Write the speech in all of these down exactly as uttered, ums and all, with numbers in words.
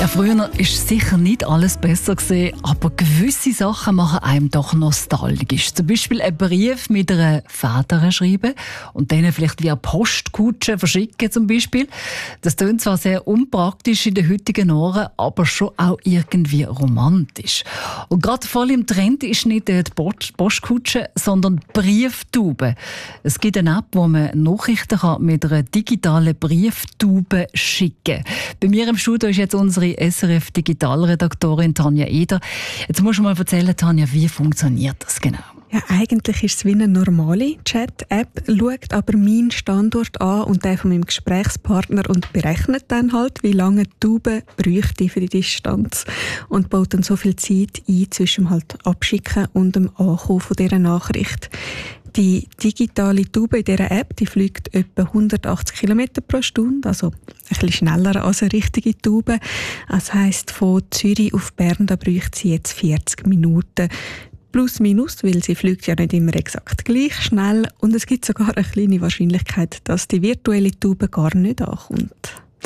Ja, früher war sicher nicht alles besser gewesen, aber gewisse Sachen machen einem doch nostalgisch. Zum Beispiel einen Brief mit einer Feder schreiben und dann vielleicht via Postkutsche verschicken zum Beispiel. Das klingt zwar sehr unpraktisch in den heutigen Ohren, aber schon auch irgendwie romantisch. Und gerade voll im Trend ist nicht die Postkutsche, sondern die Brieftube. Es gibt eine App, wo man Nachrichten mit einer digitalen Brieftube schicken kann. Bei mir im Studio ist jetzt unsere S R F-Digitalredaktorin Tanja Eder. Jetzt musst du mal erzählen, Tanja, wie funktioniert das genau? Ja, eigentlich ist es wie eine normale Chat-App, schaut aber meinen Standort an und den von meinem Gesprächspartner und berechnet dann halt, wie lange die Tube bräuchte für die Distanz und baut dann so viel Zeit ein zwischen halt Abschicken und dem Ankommen von dieser Nachricht. Die digitale Tube in dieser App, die fliegt etwa hundertachtzig Kilometer pro Stunde, also ein bisschen schneller als eine richtige Tube. Das heisst, von Zürich auf Bern, da bräuchte sie jetzt vierzig Minuten. Plus minus, weil sie fliegt ja nicht immer exakt gleich schnell. Und es gibt sogar eine kleine Wahrscheinlichkeit, dass die virtuelle Tube gar nicht ankommt.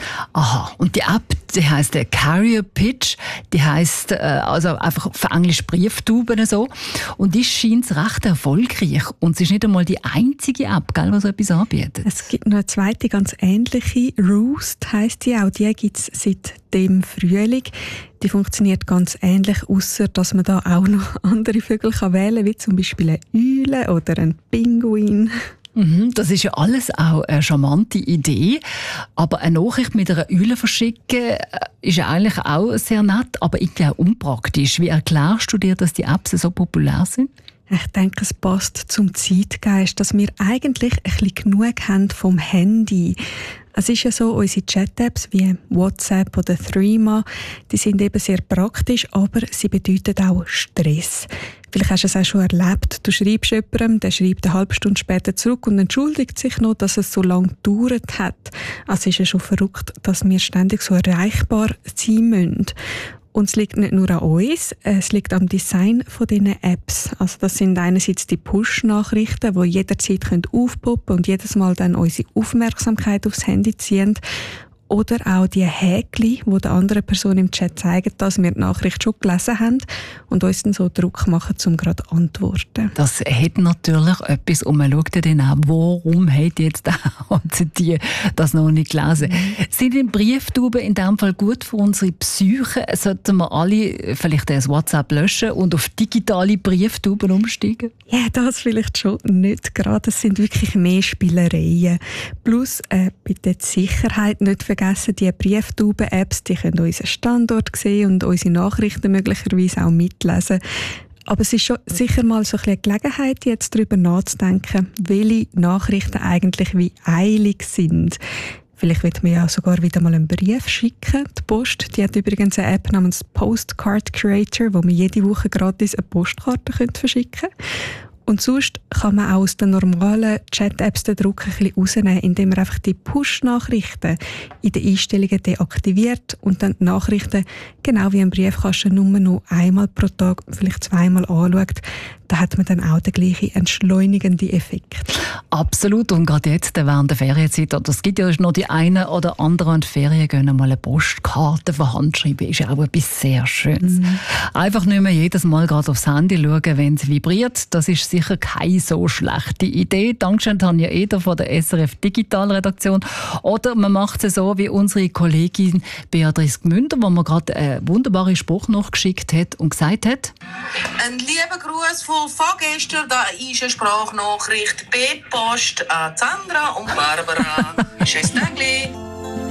Aha, und die App, die heisst der Carrier Pitch, die heisst äh, also einfach auf Englisch Brieftuben so. Und die scheint recht erfolgreich. Und es ist nicht einmal die einzige App, gell, die so etwas anbietet. Es gibt noch eine zweite, ganz ähnliche, Roost heisst die auch. Die gibt es seit dem Frühling. Die funktioniert ganz ähnlich, ausser dass man da auch noch andere Vögel kann wählen kann, wie zum Beispiel eine Eule oder ein Pinguin. Das ist ja alles auch eine charmante Idee. Aber eine Nachricht mit einer Eule verschicken ist ja eigentlich auch sehr nett, aber irgendwie auch unpraktisch. Wie erklärst du dir, dass die Apps so populär sind? Ich denke, es passt zum Zeitgeist, dass wir eigentlich ein bisschen genug haben vom Handy. Es ist ja so, unsere Chat-Apps wie WhatsApp oder Threema, die sind eben sehr praktisch, aber sie bedeuten auch Stress. Vielleicht hast du es auch schon erlebt. Du schreibst jemandem, der schreibt eine halbe Stunde später zurück und entschuldigt sich noch, dass es so lange gedauert hat. Also es ist ja schon verrückt, dass wir ständig so erreichbar sein müssen. Und es liegt nicht nur an uns, es liegt am Design von diesen Apps. Also das sind einerseits die Push-Nachrichten, die jederzeit aufpoppen und jedes Mal dann unsere Aufmerksamkeit aufs Handy ziehen. Oder auch die Häkchen, die der anderen Person im Chat zeigen, dass wir die Nachricht schon gelesen haben und uns dann so Druck machen, um gerade zu antworten. Das hat natürlich etwas, und man schaut ja dann auch, warum hat jetzt die das noch nicht gelesen. Mhm. Sind die Brieftuben in diesem Fall gut für unsere Psyche? Sollten wir alle vielleicht das WhatsApp löschen und auf digitale Brieftuben umsteigen? Ja, das vielleicht schon nicht gerade. Es sind wirklich mehr Spielereien. Plus, äh, bitte die Sicherheit nicht vergessen. Vergessen, die Brieftuben-Apps, die können unseren Standort sehen und unsere Nachrichten möglicherweise auch mitlesen. Aber es ist schon sicher mal so eine Gelegenheit, jetzt darüber nachzudenken, welche Nachrichten eigentlich wie eilig sind. Vielleicht wird man ja sogar wieder mal einen Brief schicken. Die Post, die hat übrigens eine App namens Postcard Creator, wo man jede Woche gratis eine Postkarte verschicken könnte. Und sonst kann man auch aus den normalen Chat-Apps den Druck ein bisschen rausnehmen, indem man einfach die Push-Nachrichten in den Einstellungen deaktiviert und dann die Nachrichten, genau wie im Briefkasten, nur noch einmal pro Tag, vielleicht zweimal anschaut. Da hat man dann auch den gleichen entschleunigenden Effekt. Absolut. Und gerade jetzt während der Ferienzeit, oder es gibt ja noch die einen oder anderen in die Ferien gehen, mal eine Postkarte von Hand schreiben, ist ja auch etwas sehr Schönes. Mhm. Einfach nicht mehr jedes Mal gerade aufs Handy schauen, wenn es vibriert. Das ist sicher keine so schlechte Idee. Dankeschön, Tanja Eder von der S R F-Digitalredaktion. Oder man macht es so wie unsere Kollegin Beatrice Gmünder, die mir gerade einen wunderbaren Spruch nachgeschickt hat und gesagt hat: Ein lieber Gruß von vorgestern, da ist eine Sprachnachricht per Post an Sandra und Barbara. Tschüss, Tagli.